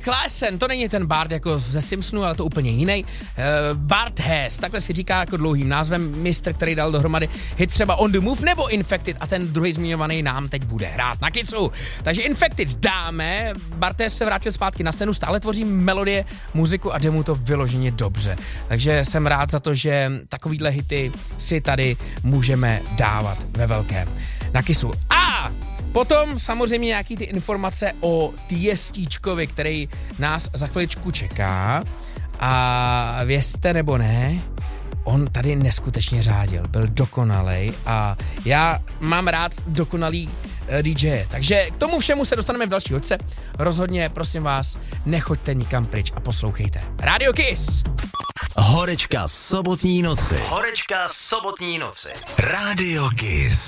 Klaassen, to není ten Bart jako ze Simpsonu, ale to úplně jiný. Bart Hess, takhle si říká jako dlouhým názvem, mistr, který dal dohromady hit třeba On the Move nebo Infected a ten druhý zmiňovaný nám teď bude hrát na Kissu. Takže Infected dáme, Bart Hess se vrátil zpátky na scénu, stále tvoří melodie, muziku a jde mu to vyloženě dobře. Takže jsem rád za to, že takovýhle hity si tady můžeme dávat ve velkém na Kissu. A potom samozřejmě nějaký ty informace o Tiestíčkovi, který nás za chviličku čeká. A vězte nebo ne, on tady neskutečně řádil, byl dokonalej a já mám rád dokonalý DJ. Takže k tomu všemu se dostaneme v další hodce. Rozhodně, prosím vás, nechoďte nikam pryč a poslouchejte Radio Kiss. Horečka sobotní noci. Radio Kiss.